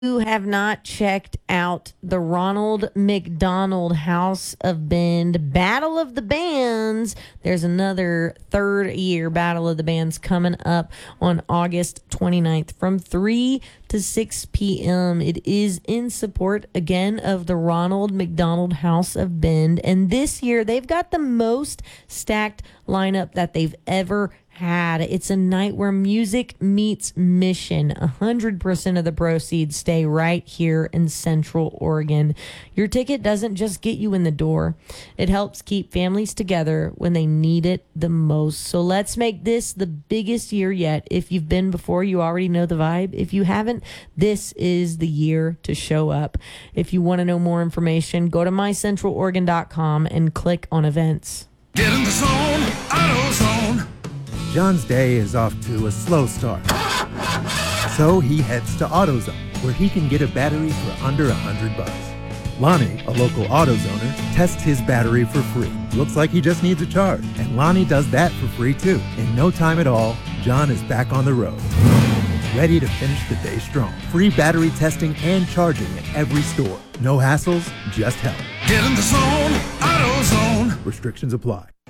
you have not checked out the Ronald McDonald House of Bend Battle of the Bands, there's another third year Battle of the Bands coming up on August 29th from 3 to 6 p.m. It is in support again of the Ronald McDonald House of Bend. And this year they've got the most stacked lineup that they've ever had. It's a night where music meets mission. 100% of the proceeds stay right here in Central Oregon. Your ticket doesn't just get you in the door. It helps keep families together when they need it the most. So let's make this the biggest year yet. If you've been before, you already know the vibe. If you haven't, this is the year to show up. If you want to know more information, go to mycentraloregon.com and click on events. Get in the zone, AutoZone. John's day is off to a slow start. So he heads to AutoZone, where he can get a battery for under $100. Lonnie, a local AutoZoner, tests his battery for free. Looks like he just needs a charge. And Lonnie does that for free too. In no time at all, John is back on the road, ready to finish the day strong. Free battery testing and charging at every store. No hassles, just help. Get in the zone, AutoZone. Restrictions apply.